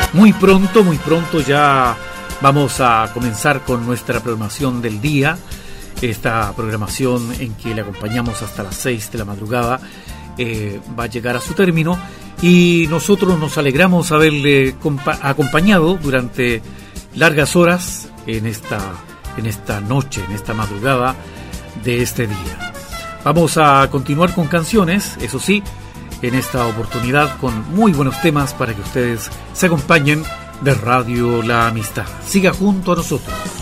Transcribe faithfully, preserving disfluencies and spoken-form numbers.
Muy pronto, muy pronto ya vamos a comenzar con nuestra programación del día. Esta programación en que le acompañamos hasta las seis de la madrugada eh, va a llegar a su término y nosotros nos alegramos haberle compa- acompañado durante largas horas en esta, en esta noche, en esta madrugada de este día. Vamos a continuar con canciones, eso sí, en esta oportunidad con muy buenos temas para que ustedes se acompañen de Radio La Amistad. Siga junto a nosotros.